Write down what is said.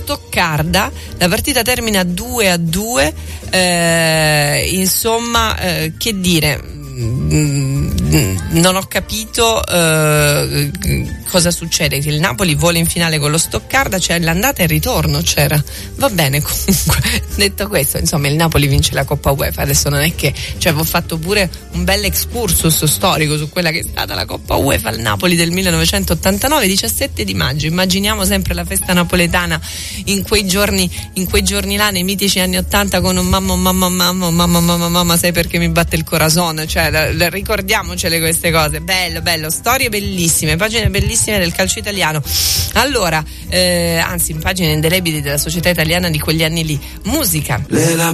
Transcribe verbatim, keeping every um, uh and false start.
Stoccarda, la partita termina due a due, eh, insomma, eh, che dire, non ho capito uh, cosa succede, che il Napoli vola in finale con lo Stoccarda, cioè l'andata e il ritorno c'era, va bene. Comunque, detto questo, insomma, il Napoli vince la Coppa UEFA. Adesso non è che, cioè, ho fatto pure un bel excursus storico su quella che è stata la Coppa UEFA al Napoli del millenovecentottantanove, diciassette di maggio. Immaginiamo sempre la festa napoletana in quei giorni, in quei giorni là, nei mitici anni ottanta, con un mamma mamma mamma mamma mamma mamma sai perché mi batte il corazon, cioè la, la, ricordiamocele queste cose. Bello, bello, storie bellissime, pagine bellissime del calcio italiano. Allora, eh, anzi, pagine indelebili della società italiana di quegli anni lì. Musica.